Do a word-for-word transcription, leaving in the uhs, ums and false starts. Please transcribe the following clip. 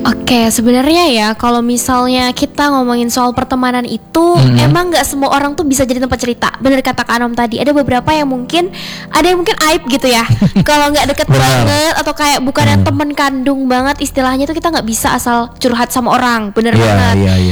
Oke, sebenarnya ya kalau misalnya kita ngomongin soal pertemanan itu, Mhm. emang nggak semua orang tuh bisa jadi tempat cerita. Bener kata Kak Anom tadi, ada beberapa yang mungkin ada yang mungkin aib gitu ya. Kalau nggak deket Benar. banget atau kayak bukan yang Hmm. temen kandung banget istilahnya tuh kita nggak bisa asal curhat sama orang. Bener Iya, banget. iya, iya.